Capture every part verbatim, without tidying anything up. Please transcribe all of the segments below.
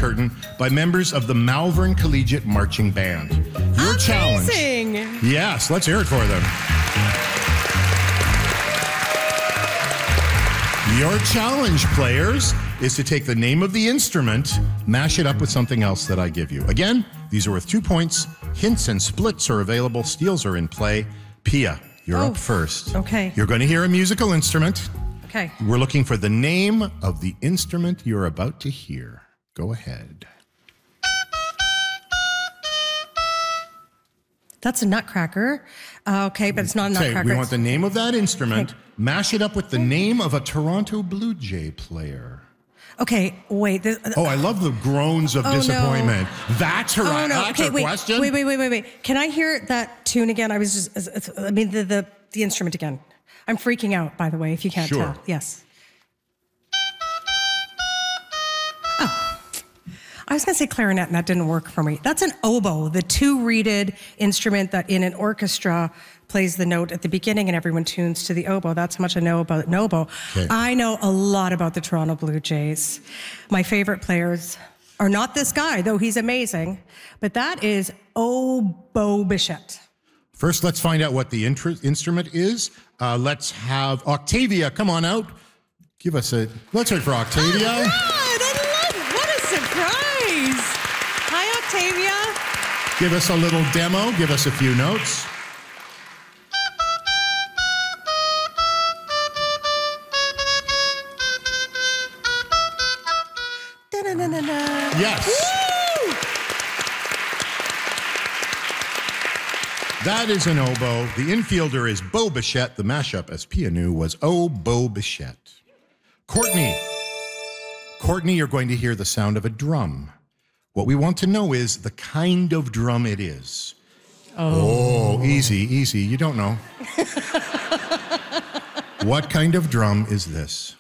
curtain by members of the Malvern Collegiate Marching Band. Your Amazing. challenge. Yes, let's hear it for them. Your challenge, players, is to take the name of the instrument, mash it up with something else that I give you. Again, these are worth two points. Hints and splits are available. Steals are in play. Pia, you're Oh, up first. okay. You're going to hear a musical instrument. Okay. We're looking for the name of the instrument you're about to hear. Go ahead. That's a nutcracker. Uh, okay, but it's not a Okay, nutcracker. we want the name of that instrument. Mash it up with the name of a Toronto Blue Jay player. Okay, wait. This, Oh, I love the groans of Oh, no. disappointment. That's her, oh no. that's Okay, her wait. question. Wait, wait, wait, wait, wait. Can I hear that tune again? I was just. it's- it's- I mean the the the instrument again. I'm freaking out. By the way, if you can't Sure. tell. Yes. Oh. I was going to say clarinet, and that didn't work for me. That's an oboe, the two-reeded instrument that in an orchestra plays the note at the beginning and everyone tunes to the oboe. That's how much I know about an oboe. Okay. I know a lot about the Toronto Blue Jays. My favorite players are not this guy, though he's amazing, but that is Oboe Bichette. First, let's find out what the intr- instrument is. Uh, let's have Octavia come on out. Give us a, let's hear it for Octavia. Oh, God, I love, what a surprise. Hi, Octavia. Give us a little demo. Give us a few notes. Da-na-na-na-na. Yes. Woo! That is an oboe. The infielder is Beau Bichette. The mashup, as Pia knew, was Oh, Beau Bichette. Courtney. Courtney, you're going to hear the sound of a drum. What we want to know is the kind of drum it is. Oh, oh easy, easy. You don't know. What kind of drum is this?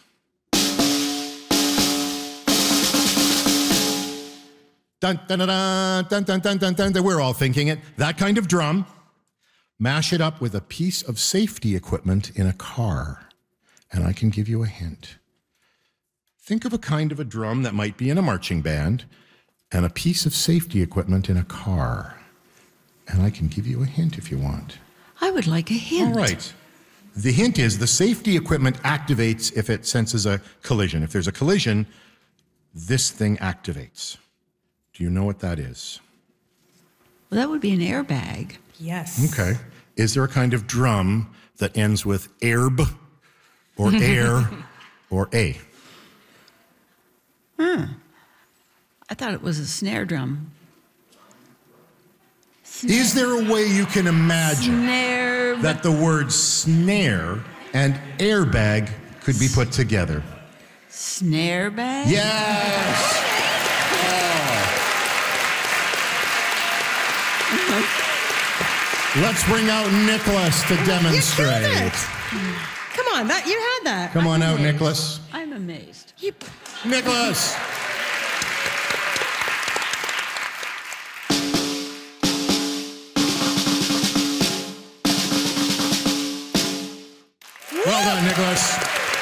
Dun, dun, dun, dun, dun, dun, dun, dun, dun. We're all thinking it. That kind of drum. Mash it up with a piece of safety equipment in a car. And I can give you a hint. Think of a kind of a drum that might be in a marching band and a piece of safety equipment in a car. And I can give you a hint if you want. I would like a hint. All right. The hint is the safety equipment activates if it senses a collision. If there's a collision, this thing activates. Do you know what that is? Well, that would be an airbag. Yes. Okay. Is there a kind of drum that ends with airb or air or a? Huh. I thought it was a snare drum. Is there a way you can imagine Snare. that the word snare and airbag could be put together? Snare bag? Yes! Oh. Let's bring out Nicholas to You demonstrate. killed it. Come on, that you had that. Come on out, amazed. Nicholas. I'm amazed. You, Nicholas! Well done, Nicholas.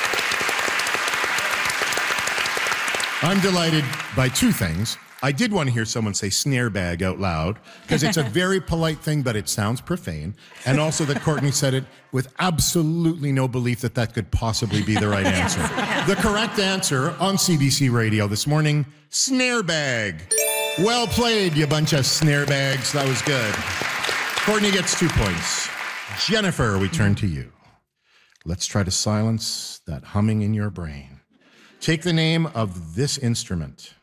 I'm delighted by two things. I did want to hear someone say snare bag out loud because it's a very polite thing, but it sounds profane. And also that Courtney said it with absolutely no belief that that could possibly be the right answer. The correct answer on C B C Radio this morning, snare bag. Well played, you bunch of snare bags. That was good. Courtney gets two points. Jennifer, we turn to you. Let's try to silence that humming in your brain. Take the name of this instrument.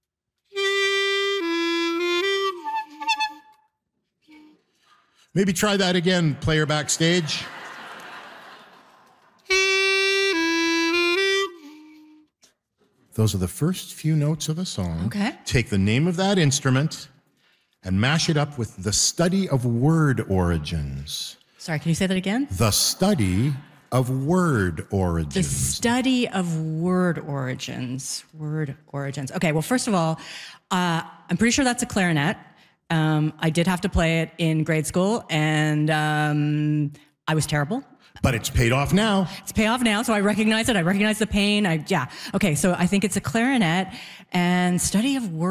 Maybe try that again, player backstage. Those are the first few notes of a song. Okay. Take the name of that instrument and mash it up with the study of word origins. Sorry, can you say that again? The study of word origins. The study of word origins. Word origins. Okay, well, first of all, uh, I'm pretty sure that's a clarinet. Um, I did have to play it in grade school, and um, I was terrible. But it's paid off now. It's pay off now, so I recognize it. I recognize the pain. I yeah. Okay, so I think it's a clarinet and study of word.